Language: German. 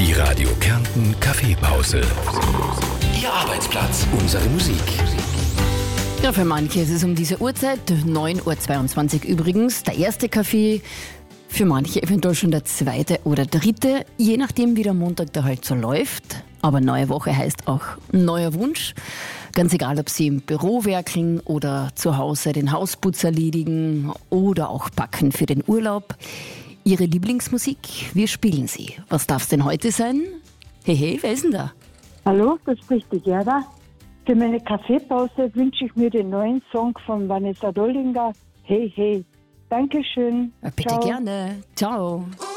Die Radio Kärnten Kaffeepause. Ihr Arbeitsplatz, unsere Musik. Ja, für manche ist es um diese Uhrzeit, 9:22 Uhr übrigens, der erste Kaffee. Für manche eventuell schon der zweite oder dritte, je nachdem wie der Montag da halt so läuft. Aber neue Woche heißt auch neuer Wunsch. Ganz egal, ob Sie im Büro werkeln oder zu Hause den Hausputz erledigen oder auch backen für den Urlaub. Ihre Lieblingsmusik, wir spielen sie. Was darf es denn heute sein? Hey, wer ist denn da? Hallo, da spricht die Gerda. Für meine Kaffeepause wünsche ich mir den neuen Song von Vanessa Dollinger, Hey, hey. Dankeschön. Bitte Ciao. gerne. Ciao.